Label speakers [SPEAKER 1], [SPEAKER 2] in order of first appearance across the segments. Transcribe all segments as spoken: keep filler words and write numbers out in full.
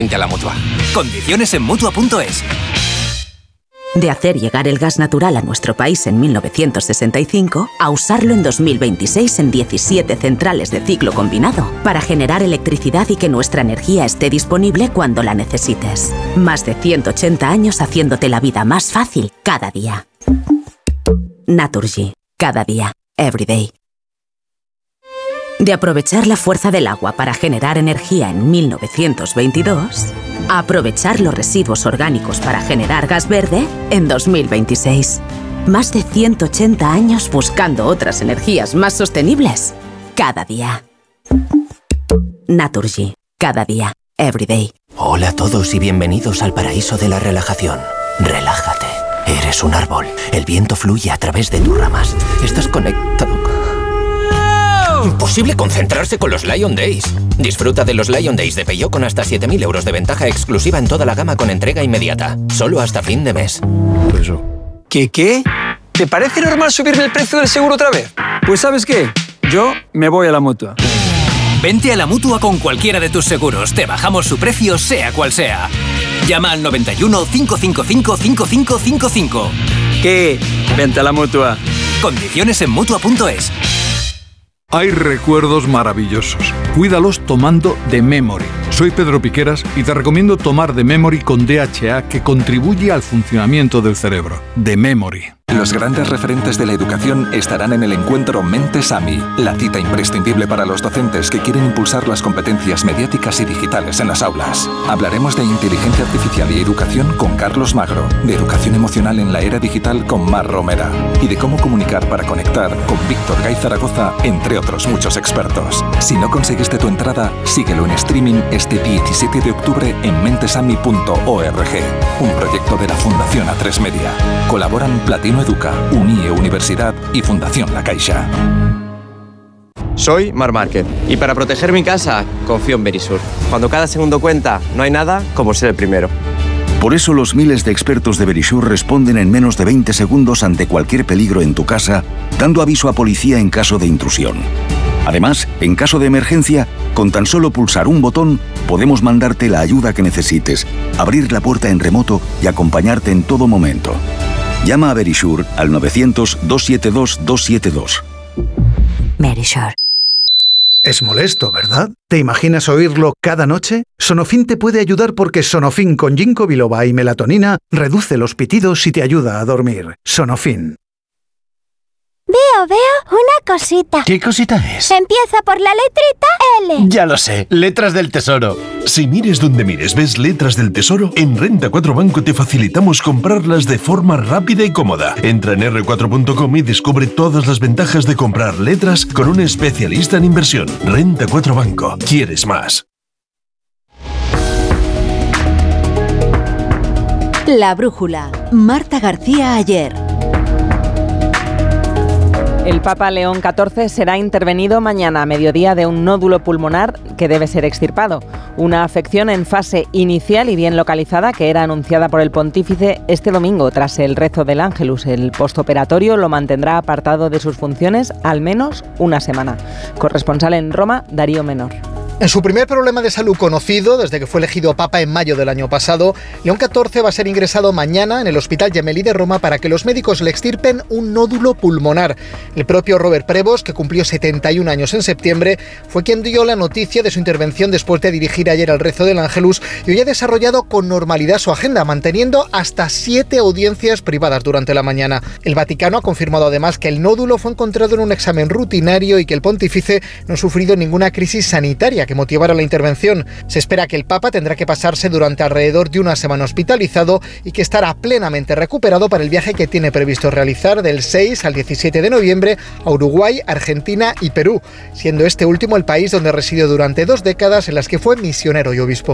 [SPEAKER 1] Vente a la Mutua. Condiciones en Mutua punto es.
[SPEAKER 2] De hacer llegar el gas natural a nuestro país en mil novecientos sesenta y cinco a usarlo en dos mil veintiséis en diecisiete centrales de ciclo combinado para generar electricidad y que nuestra energía esté disponible cuando la necesites. Más de ciento ochenta años haciéndote la vida más fácil cada día. Naturgy. Cada día. Every day. De aprovechar la fuerza del agua para generar energía en mil novecientos veintidós, a aprovechar los residuos orgánicos para generar gas verde en dos mil veintiséis. Más de ciento ochenta años buscando otras energías más sostenibles. Cada día. Naturgy. Cada día. Every day.
[SPEAKER 3] Hola a todos y bienvenidos al paraíso de la relajación. Relájate. Eres un árbol. El viento fluye a través de tus ramas. Estás conectado. Imposible concentrarse con los Lion Days. Disfruta de los Lion Days de Peugeot con hasta siete mil euros de ventaja exclusiva en toda la gama con entrega inmediata. Solo hasta fin de mes.
[SPEAKER 4] Eso. ¿Qué qué? ¿Te parece normal subirme el precio del seguro otra vez? Pues ¿sabes qué? Yo me voy a la Mutua.
[SPEAKER 1] Vente a la Mutua con cualquiera de tus seguros. Te bajamos su precio sea cual sea. Llama al noventa y uno, cinco cinco cinco, cinco cinco cinco cinco.
[SPEAKER 4] ¿Qué? Vente a la Mutua.
[SPEAKER 1] Condiciones en Mutua punto es.
[SPEAKER 5] Hay recuerdos maravillosos. Cuídalos tomando The Memory. Soy Pedro Piqueras y te recomiendo tomar The Memory con D H A que contribuye al funcionamiento del cerebro. The Memory.
[SPEAKER 6] Los grandes referentes de la educación estarán en el encuentro Mentes A M I, la cita imprescindible para los docentes que quieren impulsar las competencias mediáticas y digitales en las aulas. Hablaremos de inteligencia artificial y educación con Carlos Magro, de educación emocional en la era digital con Mar Romera y de cómo comunicar para conectar con Víctor Gay Zaragoza, entre otros muchos expertos. Si no conseguiste tu entrada, síguelo en streaming este diecisiete de octubre en mentesami punto org, un proyecto de la Fundación A tres Media. Colaboran Platino Educa, Unie Universidad y Fundación La Caixa.
[SPEAKER 7] Soy Mar Márquez y para proteger mi casa confío en Verisur. Cuando cada segundo cuenta, no hay nada como ser el primero.
[SPEAKER 8] Por eso los miles de expertos de Verisur responden en menos de veinte segundos ante cualquier peligro en tu casa, dando aviso a policía en caso de intrusión. Además, en caso de emergencia, con tan solo pulsar un botón, podemos mandarte la ayuda que necesites, abrir la puerta en remoto y acompañarte en todo momento. Llama a Verisur al novecientos, doscientos setenta y dos, doscientos setenta y dos.
[SPEAKER 2] Verisur.
[SPEAKER 9] Es molesto, ¿verdad? ¿Te imaginas oírlo cada noche? Sonofin te puede ayudar porque Sonofin con ginkgo biloba y melatonina reduce los pitidos y te ayuda a dormir. Sonofin.
[SPEAKER 10] Veo, veo una cosita.
[SPEAKER 11] ¿Qué cosita es?
[SPEAKER 10] Empieza por la letrita L.
[SPEAKER 11] Ya lo sé, letras del tesoro.
[SPEAKER 12] Si mires donde mires ves letras del tesoro, en Renta cuatro Banco te facilitamos comprarlas de forma rápida y cómoda. Entra en erre cuatro punto com y descubre todas las ventajas de comprar letras con un especialista en inversión. Renta cuatro Banco. ¿Quieres más?
[SPEAKER 13] La brújula. Marta García Ayer.
[SPEAKER 14] El Papa León catorce será intervenido mañana a mediodía de un nódulo pulmonar que debe ser extirpado. Una afección en fase inicial y bien localizada que era anunciada por el pontífice este domingo tras el rezo del Ángelus. El postoperatorio lo mantendrá apartado de sus funciones al menos una semana. Corresponsal en Roma, Darío Menor.
[SPEAKER 15] En su primer problema de salud conocido, desde que fue elegido Papa en mayo del año pasado, León catorce va a ser ingresado mañana en el Hospital Gemelli de Roma para que los médicos le extirpen un nódulo pulmonar. El propio Robert Prevost, que cumplió setenta y un años en septiembre, fue quien dio la noticia de su intervención después de dirigir ayer el rezo del Ángelus y hoy ha desarrollado con normalidad su agenda, manteniendo hasta siete audiencias privadas durante la mañana. El Vaticano ha confirmado además que el nódulo fue encontrado en un examen rutinario y que el pontífice no ha sufrido ninguna crisis sanitaria que motivara la intervención. Se espera que el Papa tendrá que pasarse durante alrededor de una semana hospitalizado y que estará plenamente recuperado para el viaje que tiene previsto realizar del seis al diecisiete de noviembre a Uruguay, Argentina y Perú, siendo este último el país donde residió durante dos décadas en las que fue misionero y obispo.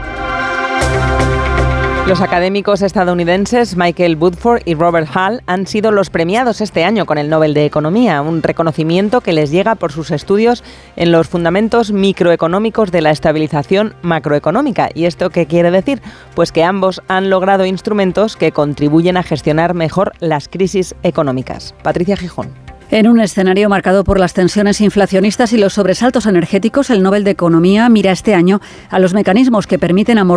[SPEAKER 14] Los académicos estadounidenses Michael Woodford y Robert Hall han sido los premiados este año con el Nobel de Economía, un reconocimiento que les llega por sus estudios en los fundamentos microeconómicos de la estabilización macroeconómica. ¿Y esto qué quiere decir? Pues que ambos han logrado instrumentos que contribuyen a gestionar mejor las crisis económicas. Patricia Gijón.
[SPEAKER 16] En un escenario marcado por las tensiones inflacionistas y los sobresaltos energéticos, el Nobel de Economía mira este año a los mecanismos que permiten amortiguar